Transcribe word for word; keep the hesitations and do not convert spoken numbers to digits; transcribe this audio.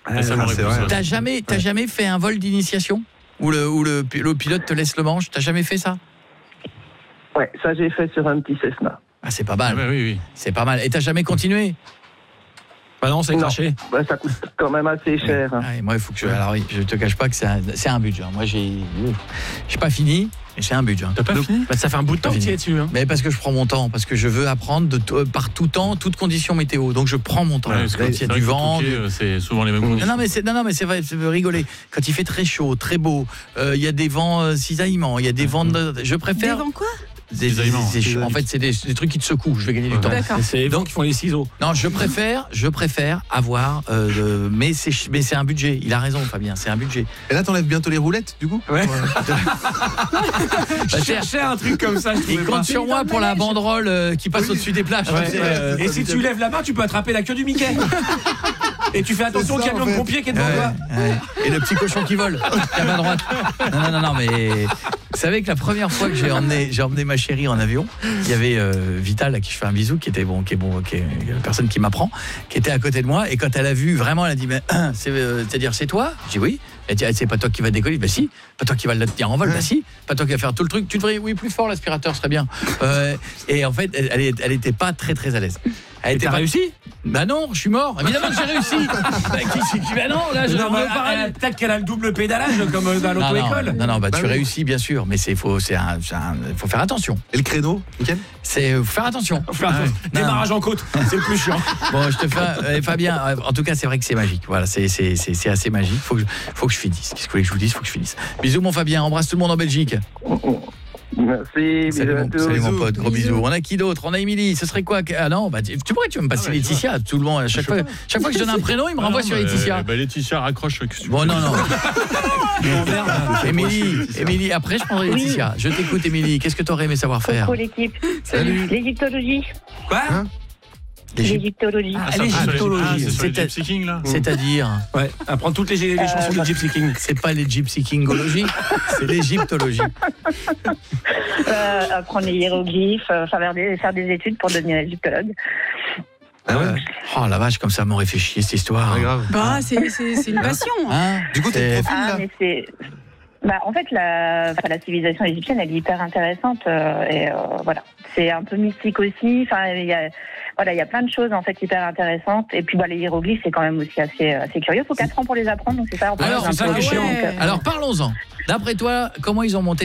Ah, ça m'aurait c'est plu, vrai. ça. T'as jamais, t'as Ouais. jamais fait un vol d'initiation où le, où le, le pilote te laisse le manche? T'as jamais fait ça? Ouais, ça j'ai fait sur un petit Cessna. Ah, c'est pas Ah, mal. bah oui, oui. C'est pas mal. Et t'as jamais continué? Bah non, c'est Non. craché. Bah, ça coûte quand même assez cher. hein. Ouais, moi, il faut que je. Alors, oui, je te cache pas que c'est un, c'est un budget. Moi, j'ai, j'ai pas fini, mais c'est un budget. T'as pas fini? Bah, ça fait un bout de temps que tu es dessus. Hein. Mais parce que je prends mon temps, parce que je veux apprendre de t- par tout temps, toutes conditions météo. Donc, je prends mon temps. Ouais, parce que Quand il y c'est a vrai du que vent. Touquet, du- euh, c'est souvent les mêmes Non, conditions. non, mais c'est, non, non, mais c'est vrai, c'est rigoler. Quand il fait très chaud, très beau, euh, il y a des vents euh, cisaillements, il y a des vents de. Je préfère. Devant quoi? Des- Cisaillements. des- des- en fait, c'est des, des trucs qui te secouent. Je vais gagner du temps. D'accord. C'est les vents qui font les ciseaux. Non, je préfère, je préfère avoir. Euh, de- mais c'est, mais c'est un budget. Il a raison, Fabien. C'est un budget. Et là, t'enlèves bientôt les roulettes, du coup? Ouais. Bah, Je cherchais un truc comme ça. Je Il trouvais compte pas. sur moi pour la banderole euh, qui passe au-dessus des plages. Ouais, Tu sais, ouais. euh, Et si tu lèves la main, tu peux attraper la queue du Mickey. Et tu fais attention au C'est ça, camion en de fait. pompier qui est devant Ouais, toi. ouais. Et le petit cochon qui vole, qui est à ma droite. Non, non, non, non, mais vous savez que la première fois que j'ai emmené, j'ai emmené ma chérie en avion, il y avait euh, Vital à qui je fais un bisou, qui était bon, qui est bon, qui est la personne qui m'apprend, qui était à côté de moi. Et quand elle a vu, vraiment, elle a dit, mais c'est, euh, c'est-à-dire, c'est toi? J'ai dit oui. Elle dit, ah, c'est pas toi qui va décoller? Bah si. Pas toi qui va le tenir en vol? Bah si. Pas toi qui va faire tout le truc? Tu devrais, oui, plus fort, l'aspirateur serait bien. Euh, et en fait, elle, elle, est- elle était pas très très à l'aise. Elle Et était t'as pas- réussi? Bah non, je suis mort. Évidemment que j'ai réussi. Bah, qui, qui, qui- bah non, là, je Non, mais on va elle- elle- Peut-être qu'elle a le double pédalage comme euh, dans non, l'auto-école. non, non, non, bah, Bah tu oui. réussis bien sûr, mais c'est faut, c'est un, c'est un- faut faire attention. Et le créneau, Mickaël? C'est faut faire attention. Enfin, Ouais. Démarrage en côte, c'est le plus chiant. Bon, je te fais, euh, Fabien. euh, En tout cas, c'est vrai que c'est magique. Voilà, c'est c'est c'est c'est assez magique. Faut que je, faut que je finisse. Qu'est-ce que vous voulez que je vous dise? Faut que je finisse. Bisous, mon Fabien. Embrasse tout le monde en Belgique. Merci, Salut, bisous à mon, tous. salut, mon Bisous. pote. Gros bisous. On a qui d'autre? On a Émilie. Ce serait quoi que- Ah non, bah tu tu pourrais, tu veux me passer Ah ouais, Laetitia. Tout le monde. À chaque fois, chaque fois que je donne un prénom, il me Ah renvoie non, sur mais, Laetitia. euh, bah, Laetitia raccroche. qu'est-ce que tu Bon, veux non, non. Ah, Émilie, Émilie. Après, je prendrai Oui. Laetitia. Je t'écoute, Émilie. Qu'est-ce que tu aurais aimé savoir faire? Coucou l'équipe. Salut. L'égyptologie. Quoi? Hein L'Égypte. L'égyptologie. Ah, Ah, ça, l'égyptologie. ah, c'est sur les C'est- Gypsy King, là? C'est-à-dire, Ouais, apprendre toutes les, les chansons de Gypsy King. c'est pas les Gypsy Kingologie, c'est l'égyptologie. Euh, apprendre les hiéroglyphes, euh, faire, des, faire des études pour devenir égyptologue. Ah ouais? Oh la vache, comme ça m'aurait fait chier cette histoire. Pas grave. Bah, c'est c'est- c'est une passion. Hein Du coup, t'es C'est- le profil, Ah, là? mais c'est. Bah, en fait, la, enfin, la civilisation égyptienne, elle est hyper intéressante. euh, et euh, voilà. C'est un peu mystique aussi. Enfin, il y a. Voilà, il y a plein de choses en fait hyper intéressantes. Et puis bah, les hiéroglyphes, c'est quand même aussi assez, assez curieux. Il faut quatre ans pour les apprendre, donc c'est ça. Alors, un c'est ça peu qui est chiant. donc, euh, Alors parlons-en. D'après toi, comment ils ont monté